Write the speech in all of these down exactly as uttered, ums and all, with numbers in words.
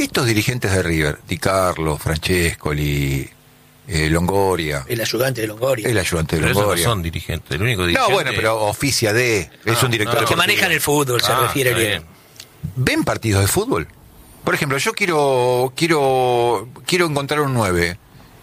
estos dirigentes de River, Di Carlo, Francescoli, eh, Longoria. El ayudante de Longoria. El ayudante de pero Longoria. Esos no son dirigentes. El único dirigente... No, bueno, pero oficia de... Es Ah, un director. no, Los que manejan el fútbol, se Ah, refiere está bien. bien. ¿Ven partidos de fútbol? Por ejemplo, yo quiero quiero quiero encontrar un nueve.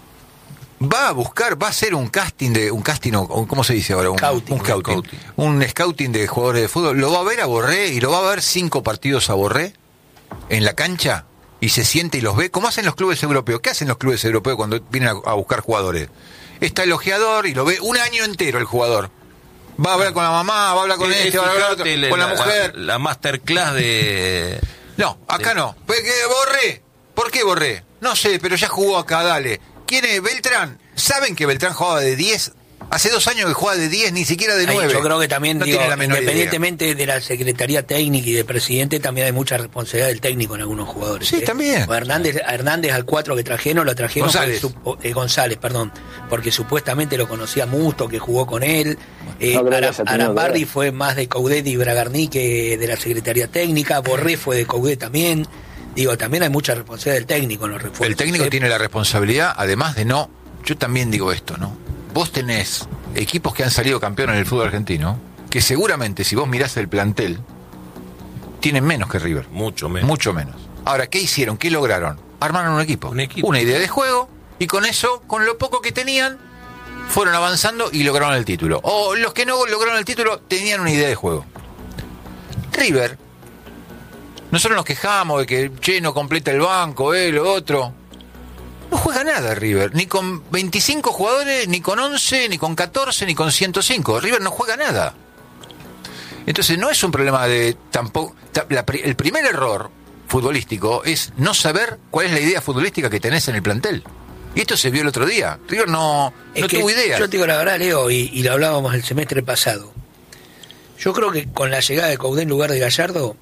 Va a buscar, va a hacer un casting de un casting o ¿cómo se dice ahora? Un Scouting. un scouting. Scouting. Un scouting de jugadores de fútbol. Lo va a ver a Borré y lo va a ver cinco partidos a Borré en la cancha y se siente y los ve. ¿Cómo hacen los clubes europeos? ¿Qué hacen los clubes europeos cuando vienen a, a buscar jugadores? Está el ojeador y lo ve un año entero el jugador. Va a hablar con la mamá, va a hablar con Es- este, es va a hablar con, fijarte con la, la, mujer. La, la masterclass de... No, acá Sí. no. ¿Por qué Borré? ¿Por qué Borré? No sé, pero ya jugó acá, dale. ¿Quién es Beltrán? ¿Saben que Beltrán jugaba de diez? Hace dos años que juega de diez, ni siquiera de Ahí nueve. yo creo que también, no digo, tiene la menor independientemente idea. de la Secretaría Técnica y del presidente, también hay mucha responsabilidad del técnico en algunos jugadores. Sí, ¿eh? también. O Hernández, a Hernández al cuatro que trajeron, lo trajeron González. porque su- eh, González, perdón, porque supuestamente lo conocía Musto, que jugó con él. Eh, No creo que Ara- haya tenido Arambarri que ver. fue más de Coudet y Bragarni que de la Secretaría Técnica. Borré fue de Coudet también. Digo, también hay mucha responsabilidad del técnico en los refuerzos. El técnico ¿eh? tiene la responsabilidad, además de no... Yo también digo esto, ¿no? Vos tenés equipos que han salido campeones en el fútbol argentino, que seguramente, si vos mirás el plantel, tienen menos que River. Mucho menos. Mucho menos. Ahora, ¿qué hicieron? ¿Qué lograron? Armaron un equipo. Un equipo. Una idea de juego, y con eso, con lo poco que tenían, fueron avanzando y lograron el título. O los que no lograron el título tenían una idea de juego. River, nosotros nos quejamos de que che, no completa el banco, eh, lo otro. No juega nada River, ni con veinticinco jugadores, ni con once, ni con catorce, ni con ciento cinco. River no juega nada. Entonces no es un problema de tampoco... ta- la pri- el primer error futbolístico es no saber cuál es la idea futbolística que tenés en el plantel. Y esto se vio el otro día. River no, Es no que tuvo idea. Yo te digo la verdad, Leo, y, y lo hablábamos el semestre pasado. Yo creo que con la llegada de Coudet en lugar de Gallardo,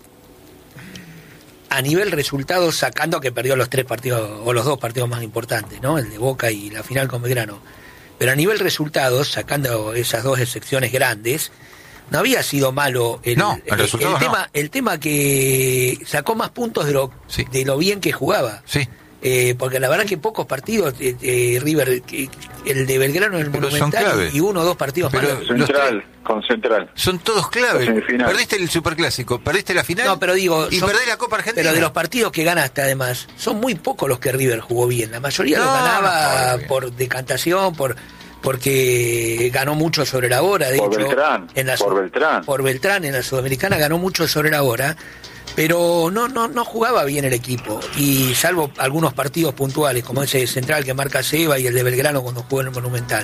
a nivel resultados, sacando que perdió los tres partidos, o los dos partidos más importantes, ¿no? El de Boca y la final con Belgrano. Pero a nivel resultados, sacando esas dos excepciones grandes, no había sido malo el, No, el el- resultado el no. tema, el tema que sacó más puntos de lo, Sí. de lo bien que jugaba. Sí. Eh, porque la verdad que pocos partidos, eh, eh, River, que- el de Belgrano en el Pero son Monumental clave. y uno o dos partidos Pero- malos. Los Central, con Central. Son todos clave. La semifinal. Perdiste el superclásico, perdiste la final. No, pero digo, y son- perdés la Copa Argentina. Pero de los partidos que ganaste, además, son muy pocos los que River jugó bien. La mayoría No, los ganaba no jugó bien. por decantación, por porque ganó mucho sobre la hora. De Por hecho, Beltrán, en la, por Sud- Beltrán. por Beltrán en la Sudamericana ganó mucho sobre la hora. Pero no, no, no jugaba bien el equipo. Y salvo algunos partidos puntuales, como ese central que marca Seba y el de Belgrano cuando jugó en el Monumental.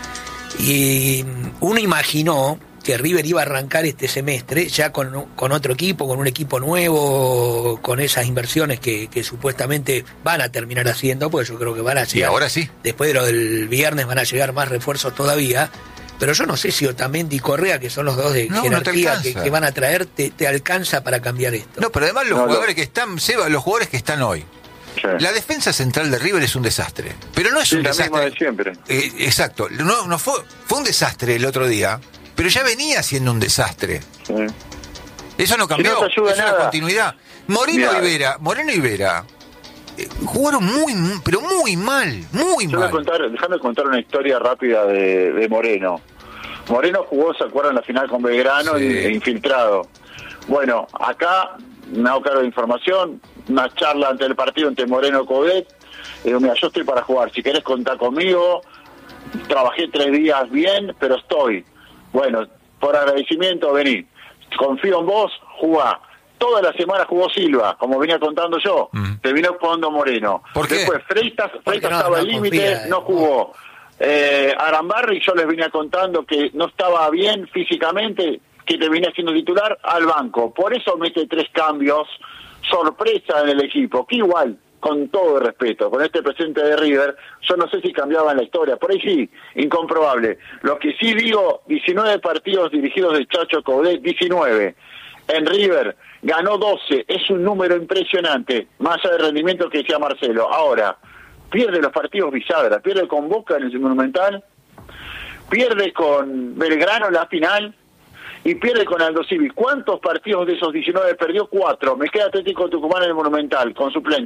Y uno imaginó que River iba a arrancar este semestre ya con, con otro equipo, con un equipo nuevo, con esas inversiones que, que supuestamente van a terminar haciendo, pues yo creo que van a llegar. Y ahora sí. Después de lo del viernes van a llegar más refuerzos todavía. Pero yo no sé si Otamendi y Correa, que son los dos de No, no te jerarquía que, alcanza. que van a traer, te, te alcanza para cambiar esto. No, pero además los No, jugadores lo- que están, Seba, los jugadores que están hoy. Sí. La defensa central de River es un desastre. Pero no es Sí, un la misma desastre. de siempre. Eh, exacto. No, no fue, fue un desastre el otro día, pero ya venía siendo un desastre. Sí. Eso no cambió. Si no te ayuda es una nada. continuidad. Moreno Mirá. y Vera, Moreno y Vera eh, jugaron muy, muy, pero muy mal, muy Yo voy a mal. contar, déjame contar una historia rápida de, de Moreno. Moreno jugó, ¿se acuerdan? La final con Belgrano Sí. y, e infiltrado. Bueno, acá me hago cargo de información, una charla ante el partido entre Moreno y Coudet. Digo, mira, yo estoy para jugar, si querés contar conmigo, trabajé tres días bien, pero estoy. Bueno, por agradecimiento, vení. Confío en vos, jugá. Toda la semana jugó Silva, como venía contando yo. Mm. Terminó jugando Moreno. ¿Por qué? Después Freitas, Freitas no, estaba no al límite, confía, no eh. jugó. Eh, Arambarri, yo les venía contando que no estaba bien físicamente, que te venía siendo titular al banco. Por eso mete tres cambios, sorpresa en el equipo, que igual, con todo el respeto, con este presente de River, yo no sé si cambiaba en la historia, por ahí sí, incomprobable. Lo que sí digo, diecinueve partidos dirigidos de Chacho Coudet, diecinueve. En River ganó doce, es un número impresionante, más allá del rendimiento que decía Marcelo. Ahora, pierde los partidos Bisagra, pierde con Boca en el Monumental, pierde con Belgrano la final y pierde con Aldo Civi. ¿Cuántos partidos de esos diecinueve perdió? Cuatro. Me queda Atlético Tucumán en el Monumental, con suplente.